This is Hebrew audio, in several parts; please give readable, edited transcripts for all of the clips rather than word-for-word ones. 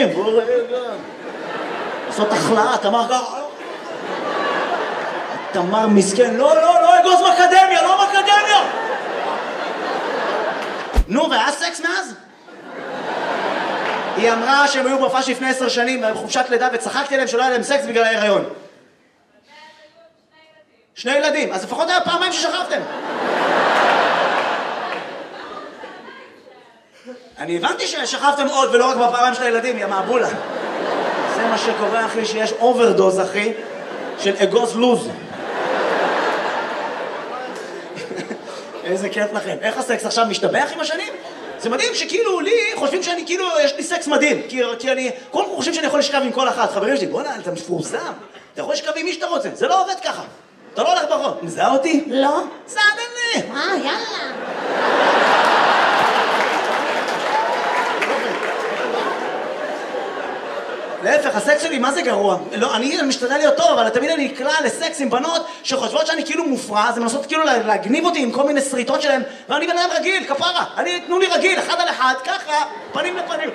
חיסונים. לעשות החלאה, תמר ככה. תמר מסכן, לא אגוז באקדמיה, לא באקדמיה. נו, והיה סקס מאז? היא אמרה שהם היו בהופעה לפני 10 שנים, בחופשת לידה, וצחקתי להם שלא היה להם סקס בגלל ההיריון. 2 ילדים, אז לפחות היה פעמיים ששכבתם. אני הבנתי ששכבתם עוד ולא רק בפעמיים של הילדים, יא מעבולה. זה מה שקורה, אחי, שיש אוברדוז, אחי, של אגוז לוז. איזה כיף לכם. איך הסקס עכשיו משתבח עם השנים? זה מדהים שכאילו לי חושבים שאני כאילו, יש לי סקס מדהים. כי אני, כל כך חושבים שאני יכול לשכב עם כל אחת. חברים שלי, בוא'נה, אתה מפורסם. אתה יכול לשכב עם מי שאתה רוצה. זה לא עובד ככה. אתה לא הולך ברחוב. מזהה אותי? לא. סעדן לי. יאללה. להפך, הסקס שלי מה זה גרוע? לא, אני משתדל להיות טוב, אבל תמיד אני נקלע לסקס עם בנות שחושבות שאני כאילו מופרע, אז הן מנסות כאילו להגניב אותי עם כל מיני סריטות שלהם, ואני בן אדם רגיל, כפרה. תנו לי רגיל, 1 על 1, ככה, פנים לפנים.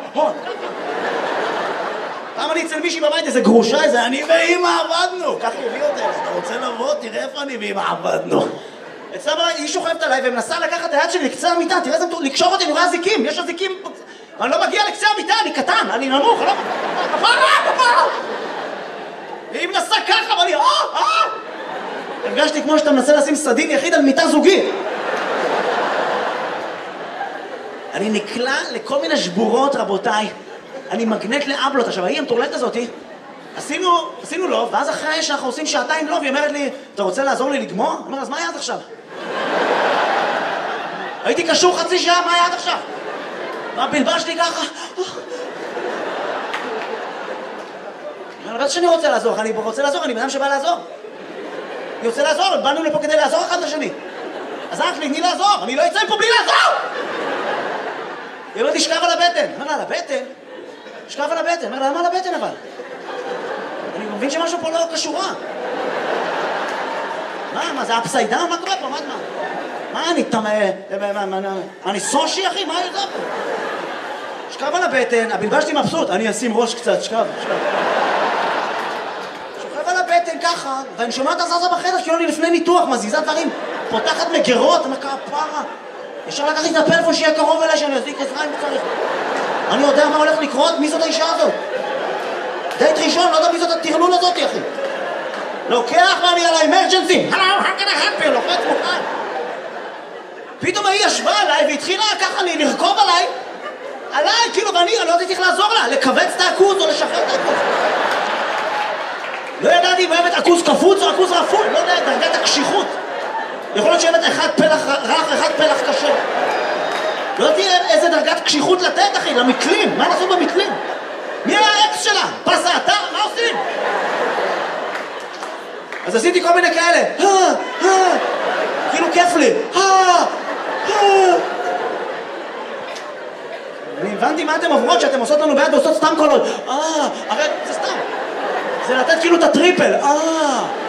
פעם אני אצל מישהי בבית, איזה גרושה, איזה אני ואמא עבדנו. ככה הביא אותה, אתה רוצה לבוא, תראה איפה אני ואמא עבדנו. אצלה בבית, היא שוכבת עליי ומנסה לקחת את היד שלי לקצה המיטה, תראה איזה לקשור אותי, אני רואה זיקים, יש הזיקים. אני לא מגיע לקצה המיטה, אני קטן, אני נמוך, אני לא... כפרה! והיא מנסה ככה, ואני... הרגשתי כמו שאתה מנסה לשים סדין יחיד על מיטה זוגית. אני נקלע לכל מיני שבורות, רבותיי. אני מגנט לאבלות. עכשיו, ההיא המטורללת הזאתי, עשינו לוב, ואז אחרי שאנחנו עושים 2 שעתיים לוב, היא אומרת לי, אתה רוצה לעזור לי לגמור? אני אומר, אז מה היה עד עכשיו? הייתי קשור 0.5 שעה, מה היה עד עכשיו? מה בלבשתי ככה? אני לא שאני רוצה לעזור, אני רוצה לעזור, אני בן אדם שבא לעזור. אני רוצה לעזור, באנו לפה כדי לעזור אחד לשני. אז אח לי, תני לעזור, אני לא אצא מפה בלי לעזור! היא אומרת לי, שכב על הבטן. אומר לה, על הבטן? שכב על הבטן. אומר לה, למה על הבטן אבל? אני מבין שמשהו פה לא קשורה. מה, זה אפסיידן? מה קורה פה? מה אני אני סושי, אחי? מה זה פה? שכב על הבטן, הבלבשתי מבסוט, אני אשים ראש קצת, שכב. שוכב על הבטן ככה, ואני שומע את הזזה בחדר, כאילו אני לפני ניתוח, מזיזה דברים, פותחת מגרות, אני כפרה. ישר לקחתי את הפלאפון שיהיה קרוב אליי, שאני אזיק עזרה אם צריך. אני יודע מה הולך לקרות, מי זאת האישה הזאת? דייט ראשון, לא יודע מי זאת הטרלול הזאת, אחי. לוקח ואני על האמרג'נסי, hello, how can I help you? לוחץ מוכן. פתאום היא ישבה עליי והתחילה ככה לרכוב עליי, כאילו, ואני לא יודעת איך לעזור לה, לכווץ את העכוז או לשחרר את העכוז. לא ידעתי אם אוהבת עכוז קפוץ או עכוז רפוי, לא יודע, דרגת הקשיחות. יכול להיות שאוהבת אחד פלח רך, אחד פלח קשה. לא יודעתי איזה דרגת קשיחות לתת, אחי, למקלים, מה נעשו במקלים? מי היה האקס שלה? פס האתר? מה עושים? אז עשיתי כל מיני כאלה, כאילו כיף לי, אני הבנתי מה אתם עוברות שאתם עושות לנו ביד ועושות סתם קולות, הרי זה סתם, זה לתת כאילו את הטריפל,